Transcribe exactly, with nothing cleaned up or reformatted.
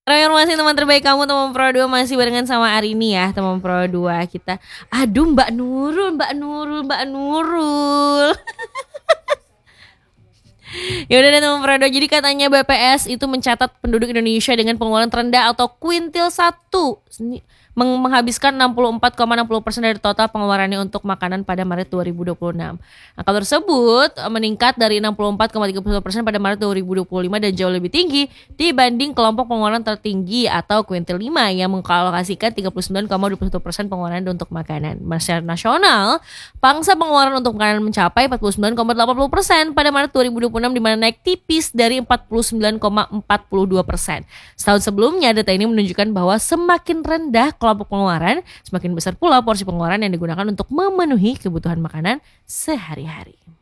Informasi teman terbaik kamu, teman Pro dua masih barengan sama Arini ya, teman Pro dua kita. Aduh Mbak Nurul, Mbak Nurul, Mbak Nurul. Ya udah deh teman Pro dua. Jadi katanya B P S itu mencatat penduduk Indonesia dengan pengeluaran terendah atau kuintil satu meng- menghabiskan enam puluh empat koma enam puluh persen dari total pengeluarannya untuk makanan pada Maret dua ribu dua puluh enam. Angka tersebut eh, meningkat dari enam puluh empat koma tiga puluh satu persen pada Maret dua ribu dua puluh lima dan jauh lebih tinggi dibanding kelompok pengeluaran tertinggi atau kuintil lima yang mengalokasikan tiga puluh sembilan koma dua puluh satu persen pengeluaran untuk makanan. Secara nasional, pangsa pengeluaran untuk makanan mencapai empat puluh sembilan koma delapan puluh persen pada Maret dua ribu dua puluh enam, di mana naik tipis dari empat puluh sembilan koma empat puluh dua persen. Setahun sebelumnya, data ini menunjukkan bahwa semakin rendah kelompok pengeluaran, semakin besar pula porsi pengeluaran yang digunakan untuk memenuhi kebutuhan makanan sehari-hari.